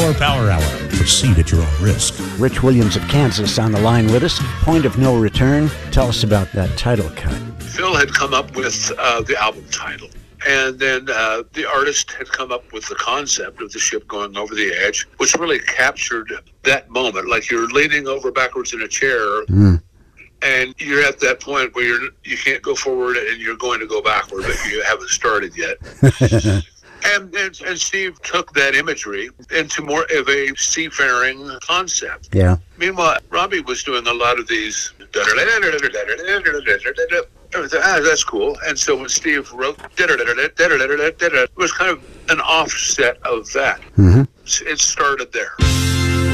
more Power Hour. Proceed at your own risk. Rich Williams of Kansas on the line with us. Point of No Return. Tell us about that title cut. Phil had come up with the album title. And then the artist had come up with the concept of the ship going over the edge, which really captured that moment. Like you're leaning over backwards in a chair, and you're at that point where you can't go forward and you're going to go backward, but you haven't started yet. And Steve took that imagery into more of a seafaring concept. Yeah. Meanwhile, Robbie was doing a lot of these. That's cool. And so when Steve wrote, it was kind of an offset of that. It started there.